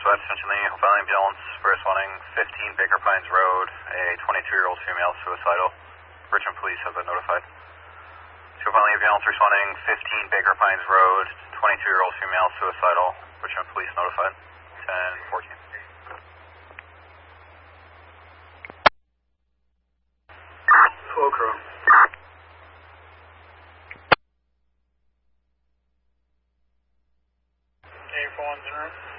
Southwest, essentially, filing ambulance for responding 15 Baker Pines Road, a 22-year-old female suicidal. Richmond police have been notified. So filing ambulance responding 15 Baker Pines Road, 22-year-old female suicidal. Richmond police notified. 10-14. Flow crew. Okay, 410.